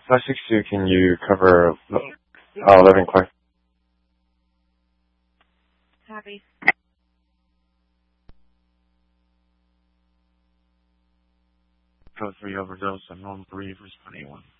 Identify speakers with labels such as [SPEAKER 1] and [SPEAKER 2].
[SPEAKER 1] 562, can you cover 11 Clark?
[SPEAKER 2] Copy.
[SPEAKER 3] Code 3 overdose, unknown 3, responding 1.